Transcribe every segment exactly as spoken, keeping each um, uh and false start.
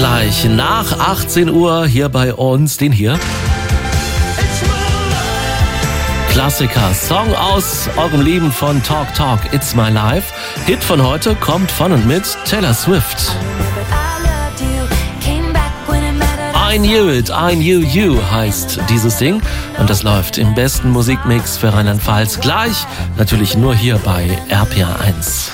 gleich nach achtzehn Uhr hier bei uns den hier. Klassiker, Song aus eurem Leben von Talk Talk, It's My Life. Hit von heute kommt von und mit Taylor Swift. I Knew It, I Knew You heißt dieses Ding und das läuft im besten Musikmix für Rheinland-Pfalz gleich, natürlich nur hier bei R P R eins.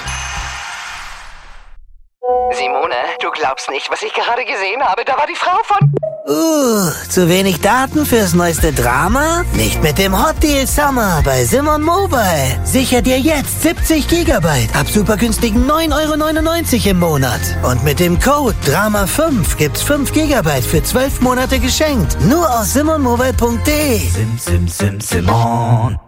Simone, du glaubst nicht, was ich gerade gesehen habe. Da war die Frau von... Uh, zu wenig Daten fürs neueste Drama? Nicht mit dem Hot Deal Summer bei Simon Mobile. Sicher dir jetzt siebzig Gigabyte ab super günstigen neun Euro neunundneunzig im Monat. Und mit dem Code Drama fünf gibt's fünf Gigabyte für zwölf Monate geschenkt. Nur aus simon mobile punkt de. Sim, sim, sim, Simon.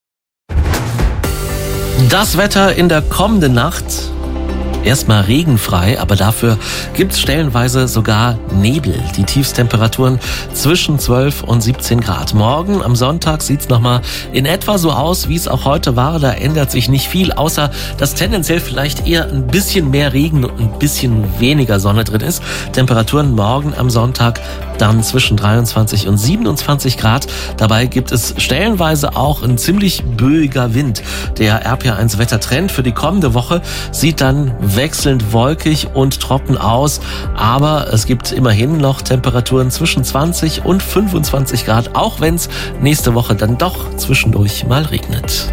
Das Wetter in der kommenden Nacht... Erstmal regenfrei, aber dafür gibt's stellenweise sogar Nebel. Die Tiefstemperaturen zwischen zwölf und siebzehn Grad. Morgen am Sonntag sieht's nochmal in etwa so aus, wie es auch heute war. Da ändert sich nicht viel, außer dass tendenziell vielleicht eher ein bisschen mehr Regen und ein bisschen weniger Sonne drin ist. Temperaturen morgen am Sonntag dann zwischen dreiundzwanzig und siebenundzwanzig Grad. Dabei gibt es stellenweise auch ein ziemlich böiger Wind. Der R P R eins Wettertrend für die kommende Woche sieht dann wechselnd wolkig und trocken aus, aber es gibt immerhin noch Temperaturen zwischen zwanzig und fünfundzwanzig Grad, auch wenn es nächste Woche dann doch zwischendurch mal regnet.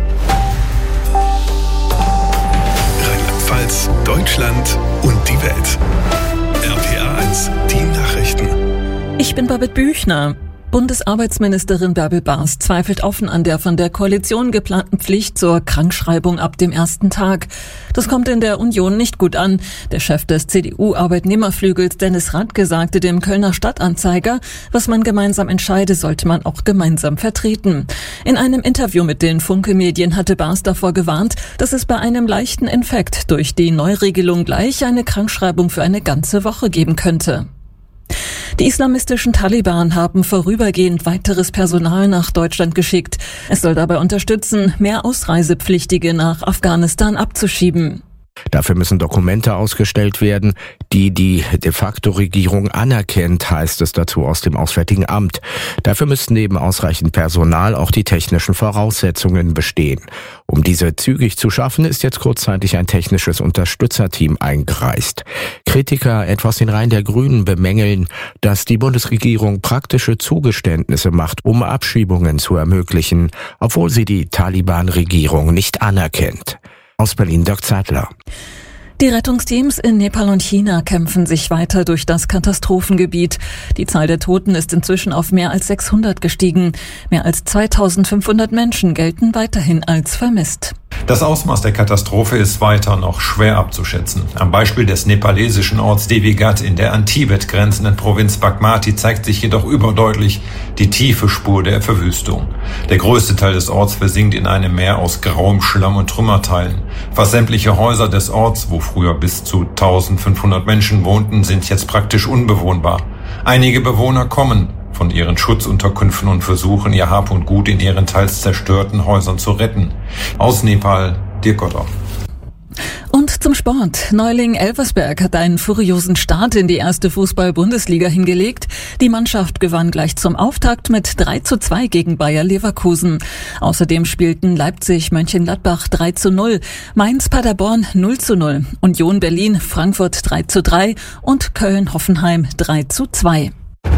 Rheinland-Pfalz, Deutschland und die Welt. R P R eins, die Nachrichten. Ich bin Babette Büchner. Bundesarbeitsministerin Bärbel Baas zweifelt offen an der von der Koalition geplanten Pflicht zur Krankschreibung ab dem ersten Tag. Das kommt in der Union nicht gut an. Der Chef des C D U-Arbeitnehmerflügels Dennis Radke sagte dem Kölner Stadtanzeiger, was man gemeinsam entscheide, sollte man auch gemeinsam vertreten. In einem Interview mit den Funke-Medien hatte Baas davor gewarnt, dass es bei einem leichten Infekt durch die Neuregelung gleich eine Krankschreibung für eine ganze Woche geben könnte. Die islamistischen Taliban haben vorübergehend weiteres Personal nach Deutschland geschickt. Es soll dabei unterstützen, mehr Ausreisepflichtige nach Afghanistan abzuschieben. Dafür müssen Dokumente ausgestellt werden, die die de facto Regierung anerkennt, heißt es dazu aus dem Auswärtigen Amt. Dafür müssten neben ausreichend Personal auch die technischen Voraussetzungen bestehen. Um diese zügig zu schaffen, ist jetzt kurzzeitig ein technisches Unterstützerteam eingereist. Kritiker etwa aus den Reihen der Grünen bemängeln, dass die Bundesregierung praktische Zugeständnisse macht, um Abschiebungen zu ermöglichen, obwohl sie die Taliban-Regierung nicht anerkennt. Aus Berlin, Dirk Zeitler. Die Rettungsteams in Nepal und China kämpfen sich weiter durch das Katastrophengebiet. Die Zahl der Toten ist inzwischen auf mehr als sechshundert gestiegen. Mehr als zweitausendfünfhundert Menschen gelten weiterhin als vermisst. Das Ausmaß der Katastrophe ist weiter noch schwer abzuschätzen. Am Beispiel des nepalesischen Orts Devigat in der an Tibet grenzenden Provinz Bagmati zeigt sich jedoch überdeutlich die tiefe Spur der Verwüstung. Der größte Teil des Orts versinkt in einem Meer aus grauem Schlamm und Trümmerteilen. Fast sämtliche Häuser des Orts, wo früher bis zu eintausendfünfhundert Menschen wohnten, sind jetzt praktisch unbewohnbar. Einige Bewohner kommen von ihren Schutzunterkünften und versuchen, ihr Hab und Gut in ihren teils zerstörten Häusern zu retten. Aus Nepal, Dirk Gotter. Und zum Sport. Neuling Elversberg hat einen furiosen Start in die erste Fußball-Bundesliga hingelegt. Die Mannschaft gewann gleich zum Auftakt mit drei zu zwei gegen Bayer Leverkusen. Außerdem spielten Leipzig Mönchengladbach drei zu null, Mainz Paderborn null zu null, Union Berlin Frankfurt drei zu drei und Köln Hoffenheim drei zu zwei.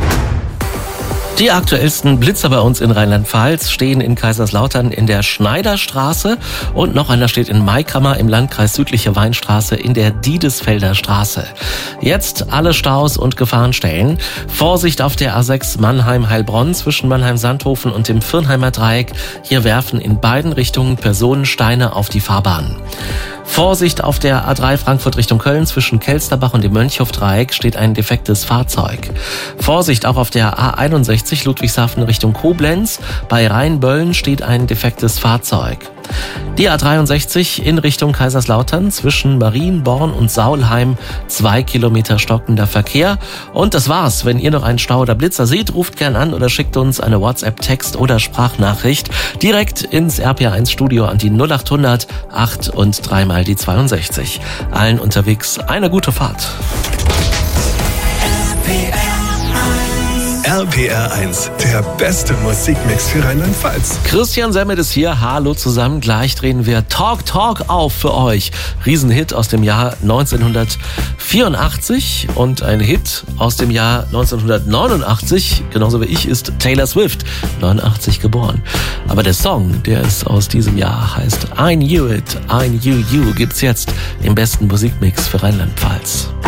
Die aktuellsten Blitzer bei uns in Rheinland-Pfalz stehen in Kaiserslautern in der Schneiderstraße und noch einer steht in Maikammer im Landkreis Südliche Weinstraße in der Diedesfelder Straße. Jetzt alle Staus und Gefahrenstellen. Vorsicht auf der A sechs Mannheim-Heilbronn zwischen Mannheim-Sandhofen und dem Virnheimer Dreieck. Hier werfen in beiden Richtungen Personen Steine auf die Fahrbahn. Vorsicht auf der A drei Frankfurt Richtung Köln zwischen Kelsterbach und dem Mönchhof-Dreieck steht ein defektes Fahrzeug. Vorsicht auch auf der A einundsechzig Ludwigshafen Richtung Koblenz. Bei Rheinböllen steht ein defektes Fahrzeug. Die A dreiundsechzig in Richtung Kaiserslautern zwischen Marienborn und Saulheim, zwei Kilometer stockender Verkehr. Und das war's. Wenn ihr noch einen Stau oder Blitzer seht, ruft gern an oder schickt uns eine WhatsApp-Text- oder Sprachnachricht direkt ins R P R eins Studio an die null achthundert acht und dreimal die zweiundsechzig. Allen unterwegs eine gute Fahrt. R P R eins, der beste Musikmix für Rheinland-Pfalz. Christian Semmet ist hier. Hallo zusammen. Gleich drehen wir Talk Talk auf für euch. Riesenhit aus dem Jahr neunzehnhundertvierundachtzig und ein Hit aus dem Jahr neunzehnhundertneunundachtzig. Genauso wie ich ist Taylor Swift, neunundachtzig geboren. Aber der Song, der ist aus diesem Jahr, heißt I Knew It, I Knew You, gibt's jetzt im besten Musikmix für Rheinland-Pfalz.